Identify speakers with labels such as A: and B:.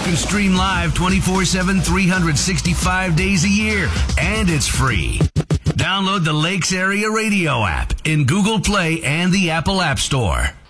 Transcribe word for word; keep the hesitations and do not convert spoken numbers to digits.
A: can stream live twenty-four seven, three hundred sixty-five days a year, and it's free. Download the Lakes Area Radio app in Google Play and the Apple App Store.